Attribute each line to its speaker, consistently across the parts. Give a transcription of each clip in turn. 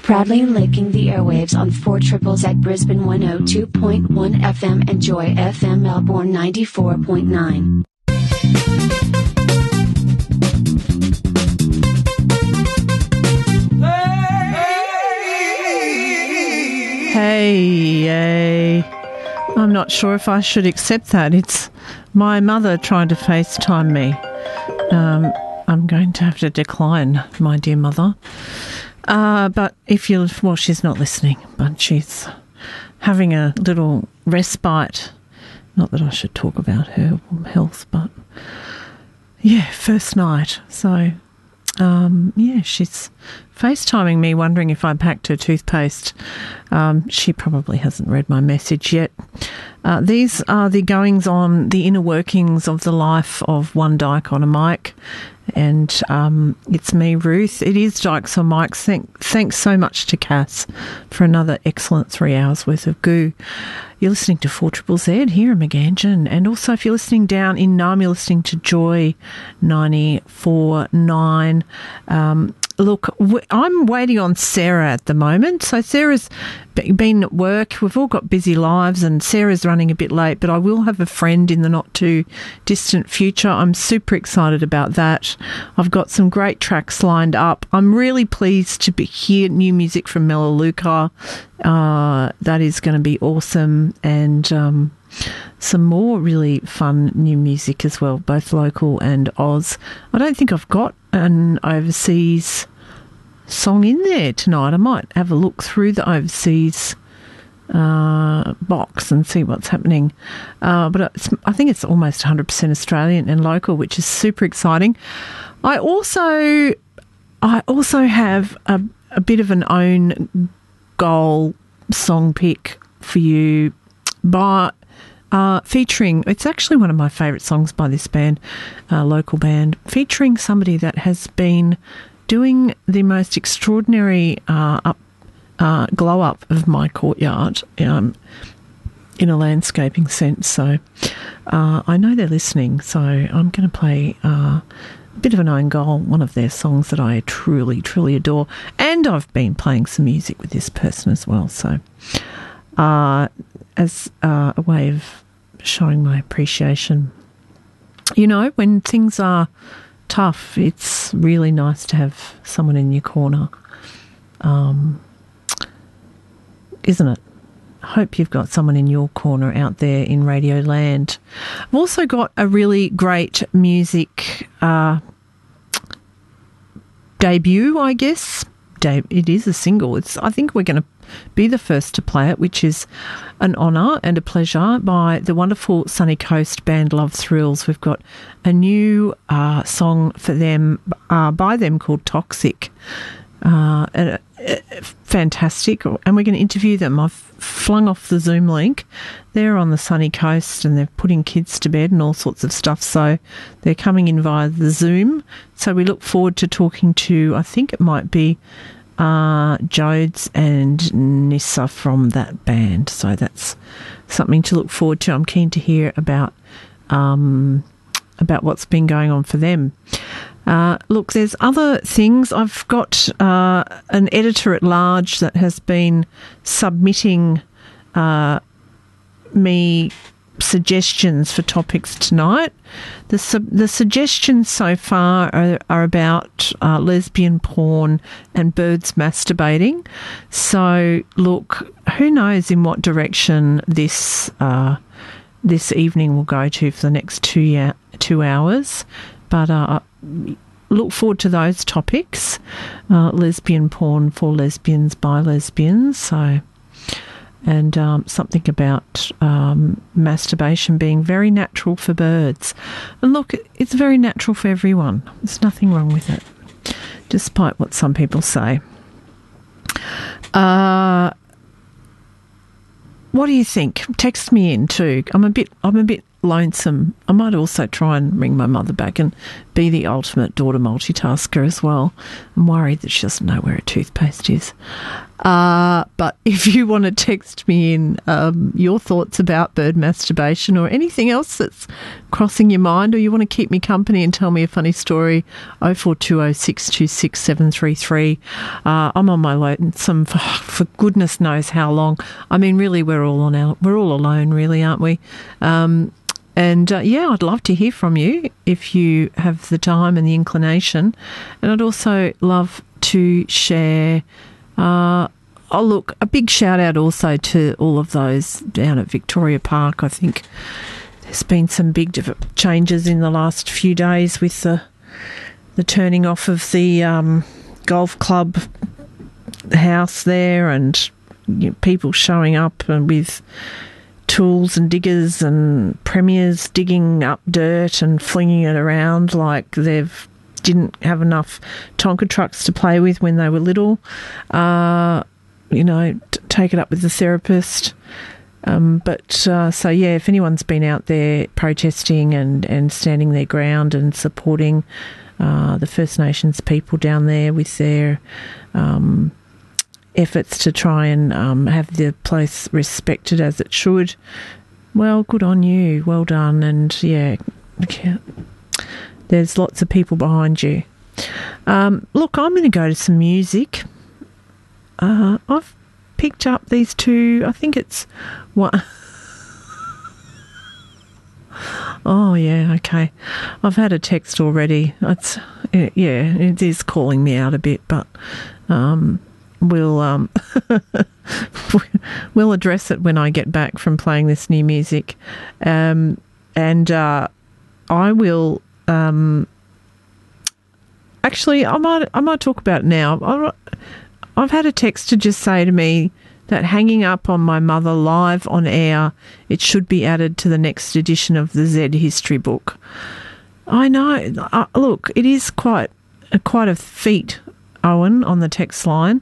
Speaker 1: Proudly linking the airwaves on 4 Triples at Brisbane 102.1 FM and Joy FM Melbourne 94.9.
Speaker 2: Hey, I'm not sure if I should accept that. It's my mother trying to FaceTime me. I'm going to have to decline, my dear mother. But well, she's not listening, but she's having a little respite. Not that I should talk about her health, but yeah, first night. So, she's FaceTiming me, wondering if I packed her toothpaste. She probably hasn't read my message yet. These are the goings on, the inner workings of the life of one Dyke on a mic. And it's me, Ruth. It is Dykes on Mics. Thanks so much to Cass for another excellent 3 hours worth of goo. You're listening to 4ZZZ here in Meganjin. And also if you're listening down in Naarm, you're listening to Joy 94.9. Look, I'm waiting on Sarah at the moment. So Sarah's been at work. We've all got busy lives and Sarah's running a bit late, but I will have a friend in the not too distant future. I'm super excited about that. I've got some great tracks lined up. I'm really pleased to hear new music from Melaleuca. That is going to be awesome. And some more really fun new music as well, both local and Oz. I don't think I've got an overseas song in there tonight. I might have a look through the overseas box and see what's happening. But I think it's almost 100% Australian and local, which is super exciting. I also have a bit of an own goal song pick for you by featuring, it's actually one of my favourite songs by this band, local band, featuring somebody that has been doing the most extraordinary glow up of my courtyard in a landscaping sense. So I know they're listening, so I'm going to play a bit of an own goal, one of their songs that I truly, truly adore. And I've been playing some music with this person as well. So as a way of showing my appreciation. You know, when things are tough, it's really nice to have someone in your corner, isn't it? I hope you've got someone in your corner out there in Radio Land. I've also got a really great music debut, I guess. It is a single. I think we're going to be the first to play it, which is an honour and a pleasure, by the wonderful Sunny Coast band Love Thrills. We've got a new song for them, by them, called Toxic. Fantastic, and we're going to interview them. I've flung off the Zoom link. They're on the Sunny Coast and they're putting kids to bed and all sorts of stuff, so they're coming in via the Zoom. So we look forward to talking to, I think it might be Jodes and Nissa from that band. So that's something to look forward to. I'm keen to hear about what's been going on for them. Look, there's other things. I've got an editor at large that has been submitting me suggestions for topics tonight. The suggestions so far are about lesbian porn and birds masturbating. So, look, who knows in what direction this evening will go to for the next 2 hours. But look forward to those topics. Lesbian porn for lesbians by lesbians. So, and something about masturbation being very natural for birds. And look, it's very natural for everyone. There's nothing wrong with it, despite what some people say. What do you think? Text me in too. I'm a bit lonesome. I might also try and ring my mother back and be the ultimate daughter multitasker as well. I'm worried that she doesn't know where her toothpaste is. But if you want to text me in your thoughts about bird masturbation or anything else that's crossing your mind, or you want to keep me company and tell me a funny story, 0420 626 733. I'm on my lonesome for goodness knows how long. I mean, really, we're all alone, really, aren't we? I'd love to hear from you if you have the time and the inclination. And I'd also love to share... look, a big shout out also to all of those down at Victoria Park. I think there's been some big changes in the last few days with the turning off of the golf club house there, and people showing up and with tools and diggers and premiers digging up dirt and flinging it around like they've didn't have enough Tonka trucks to play with when they were little. Take it up with the therapist. If anyone's been out there protesting and standing their ground and supporting the First Nations people down there with their efforts to try and have the place respected as it should, well, good on you. Well done. And, there's lots of people behind you. Look, I'm going to go to some music. I've picked up these two. I think it's one. Oh, yeah, okay. I've had a text already. It is calling me out a bit, but we'll address it when I get back from playing this new music. I will... actually, I might talk about it now. I've had a text to just say to me that hanging up on my mother live on air, it should be added to the next edition of the Z history book. I know. Look, it is quite a feat, Owen, on the text line.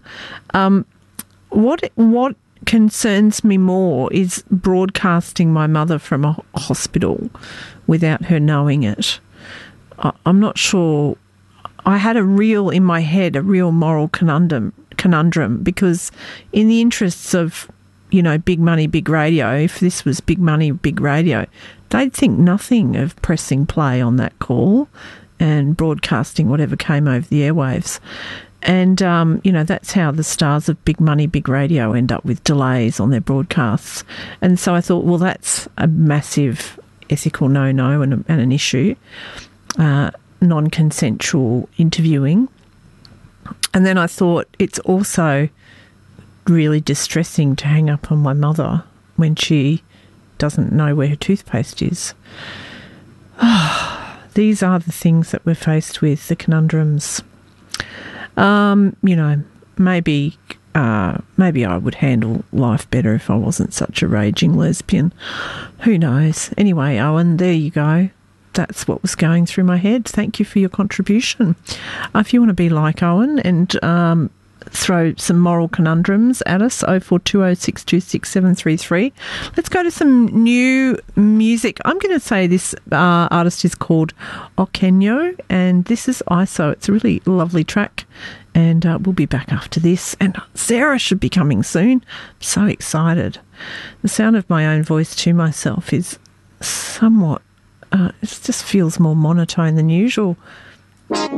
Speaker 2: What concerns me more is broadcasting my mother from a hospital without her knowing it. I'm not sure. I had in my head a real moral conundrum because in the interests of, big money, big radio, if this was big money, big radio, they'd think nothing of pressing play on that call and broadcasting whatever came over the airwaves. And, that's how the stars of big money, big radio end up with delays on their broadcasts. And so I thought, well, that's a massive ethical no-no and an issue. Non-consensual interviewing. And then I thought it's also really distressing to hang up on my mother when she doesn't know where her toothpaste is. These are the things that we're faced with, the conundrums. Maybe I would handle life better if I wasn't such a raging lesbian. Who knows? Anyway, Owen, there you go. That's what was going through my head. Thank you for your contribution. If you want to be like Owen and throw some moral conundrums at us, 0420 626 733. Let's go to some new music. I'm going to say this artist is called Okenyo, and this is ISO. It's a really lovely track, and we'll be back after this. And Sarah should be coming soon. I'm so excited. The sound of my own voice to myself is somewhat... it just feels more monotone than usual.